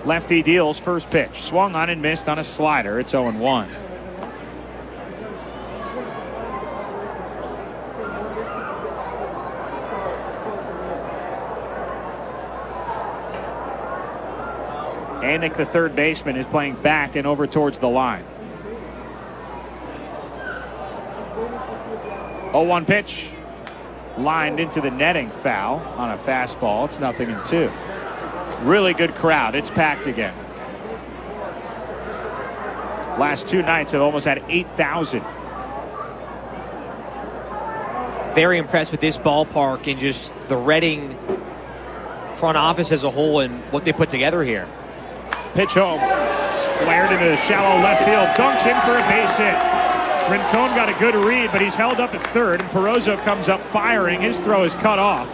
Lefty deals first pitch. Swung on and missed on a slider. It's 0-1. Anik, the third baseman, is playing back and over towards the line. 0-1 pitch. Lined into the netting, foul on a fastball. It's 0-2. Really good crowd. It's packed again. Last two nights have almost had 8,000. Very impressed with this ballpark and just the Reading front office as a whole and what they put together here. Pitch home. Flared into the shallow left field. Dunks in for a base hit. Rincon got a good read, but he's held up at third, and Purozzo comes up firing. His throw is cut off.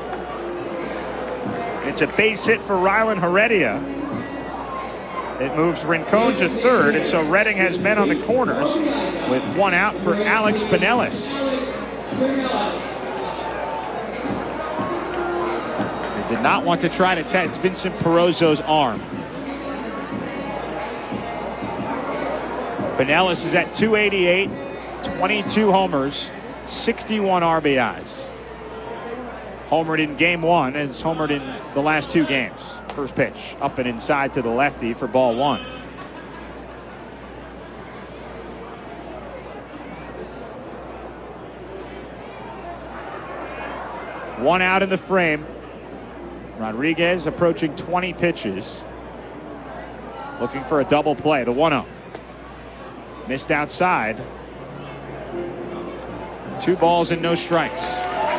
It's a base hit for Rylan Heredia. It moves Rincon to third, and so Reading has men on the corners with one out for Alex Pinellas. They did not want to try to test Vincent Purozzo's arm. Pinellas is at 288, 22 homers, 61 RBIs. Homered in game one and has homered in the last two games. First pitch up and inside to the lefty for ball one. One out in the frame. Rodriguez approaching 20 pitches. Looking for a double play. The 1-0. Missed outside. 2 balls and no strikes.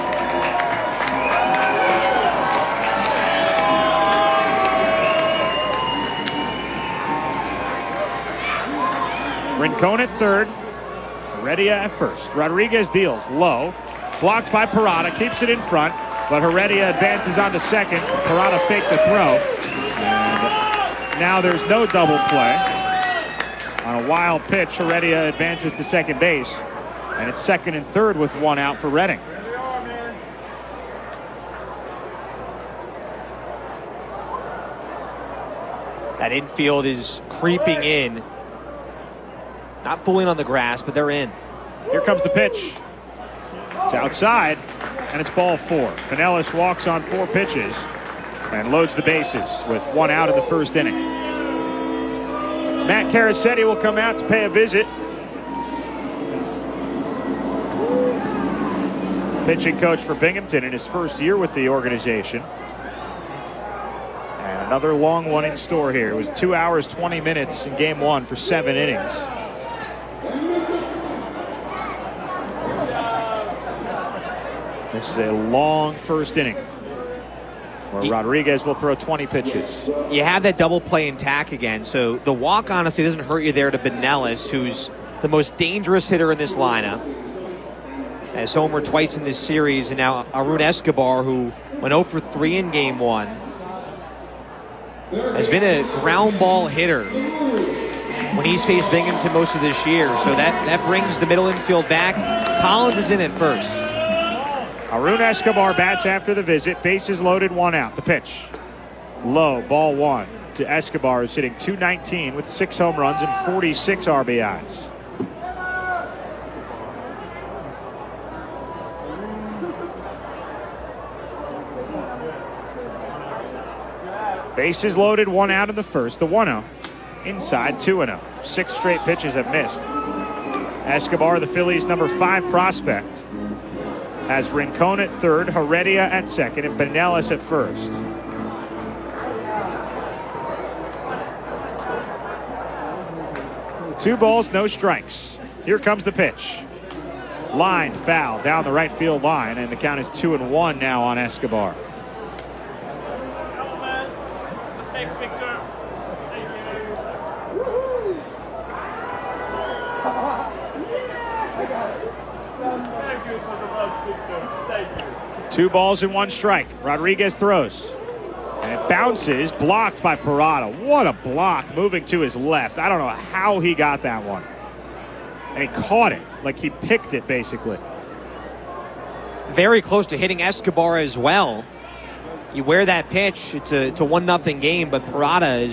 Rincon at third. Heredia at first. Rodriguez deals low. Blocked by Parada. Keeps it in front. But Heredia advances on to second. Parada faked the throw. And now there's no double play. On a wild pitch, Heredia advances to second base. And it's second and third with one out for Reading. That infield is creeping in. Not fully on the grass, but they're in. Here comes the pitch. It's outside, and it's ball 4. Pinellas walks on 4 pitches and loads the bases with one out in the first inning. Matt Carasetti will come out to pay a visit. Pitching coach for Binghamton in his first year with the organization. And another long one in store here. It was 2 hours, 20 minutes in game one for 7 innings. This is a long first inning where Rodriguez will throw 20 pitches. You have that double play intact again, so the walk honestly doesn't hurt you there to Pinellas, who's the most dangerous hitter in this lineup. Has homered twice in this series, and now Arun Escobar, who went 0 for 3 in game one, has been a ground ball hitter when he's faced Binghamton most of this year. So that brings the middle infield back. Collins is in at first. Arun Escobar bats after the visit. Bases loaded, one out. The pitch. Low, ball 1 to Escobar, who's hitting .219 with 6 home runs and 46 RBIs. Bases loaded, one out in the first. The 1-0. Inside, 2-0. 6 straight pitches have missed. Escobar, the Phillies' number 5 prospect, has Rincon at third, Heredia at second, and Pinellas at first. Two balls, no strikes. Here comes the pitch. Line foul down the right field line, and the count is 2-1 now on Escobar. Two balls and 1 strike. Rodriguez throws. And it bounces, blocked by Parada. What a block, moving to his left. I don't know how he got that one. And he caught it, like he picked it, basically. Very close to hitting Escobar as well. You wear that pitch, it's a 1-0 game, but Parada is